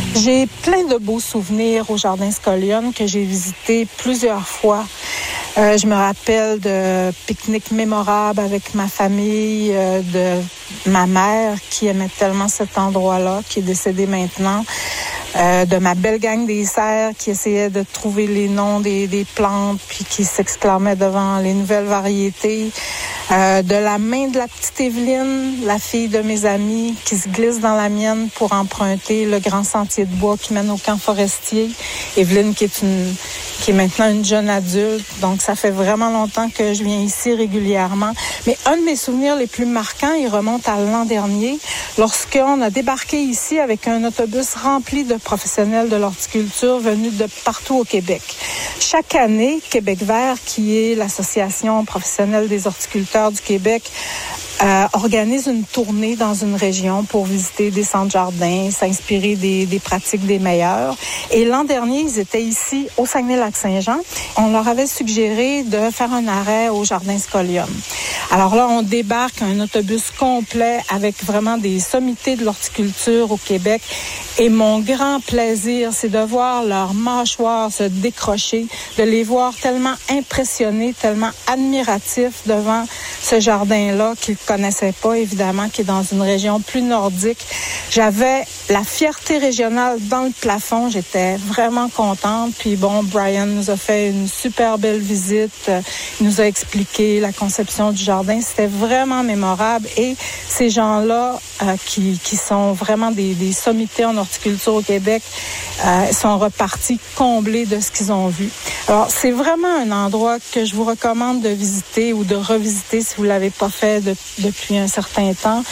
J'ai plein de beaux souvenirs au Jardin Scolione que j'ai visité plusieurs fois. Je me rappelle de pique-niques mémorables avec ma famille, de ma mère qui aimait tellement cet endroit-là, qui est décédée maintenant, de ma belle gang des serres qui essayait de trouver les noms des plantes puis qui s'exclamait devant les nouvelles variétés, de la main de la petite Evelyne, la fille de mes amis, qui se glisse dans la mienne pour emprunter le grand sentier de bois qui mène au camp forestier. Evelyne qui est maintenant une jeune adulte, donc ça fait vraiment longtemps que je viens ici régulièrement. Mais un de mes souvenirs les plus marquants, il remonte à l'an dernier, lorsqu'on a débarqué ici avec un autobus rempli de professionnels de l'horticulture venus de partout au Québec. Chaque année, Québec Vert, qui est l'association professionnelle des horticulteurs du Québec, organise une tournée dans une région pour visiter des centres jardins, s'inspirer des pratiques des meilleurs. Et l'an dernier, ils étaient ici au Saguenay-Lac-Saint-Jean. On leur avait suggéré de faire un arrêt au Jardin Scolione. Alors là, on débarque un autobus complet avec vraiment des sommités de l'horticulture au Québec. Et mon grand plaisir, c'est de voir leurs mâchoires se décrocher, de les voir tellement impressionnés, tellement admiratifs devant ce jardin-là qu'ils connaissaient pas, évidemment, qui est dans une région plus nordique. J'avais la fierté régionale dans le plafond. J'étais vraiment contente. Puis bon, Brian nous a fait une super belle visite. Il nous a expliqué la conception du jardin. C'était vraiment mémorable. Et ces gens-là, qui sont vraiment des sommités en horticulture au Québec, sont repartis comblés de ce qu'ils ont vu. Alors, c'est vraiment un endroit que je vous recommande de visiter ou de revisiter si vous l'avez pas fait depuis un certain temps.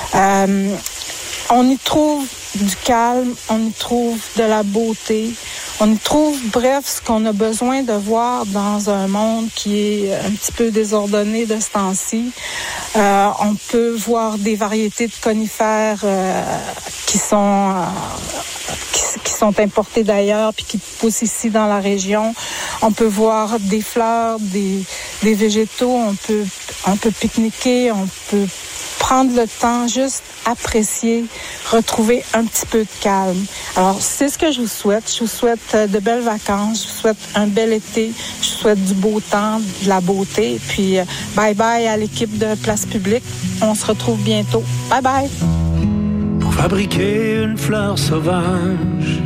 On y trouve du calme, on y trouve de la beauté, on y trouve, bref, ce qu'on a besoin de voir dans un monde qui est un petit peu désordonné de ce temps-ci. On peut voir des variétés de conifères qui sont importées d'ailleurs puis qui poussent ici dans la région. On peut voir des fleurs, des végétaux, on peut pique-niquer, on peut prendre le temps, juste apprécier, retrouver un petit peu de calme. Alors, c'est ce que je vous souhaite. Je vous souhaite de belles vacances, je vous souhaite un bel été, je vous souhaite du beau temps, de la beauté. Puis, bye-bye à l'équipe de Place Publique. On se retrouve bientôt. Bye-bye! Pour fabriquer une fleur sauvage,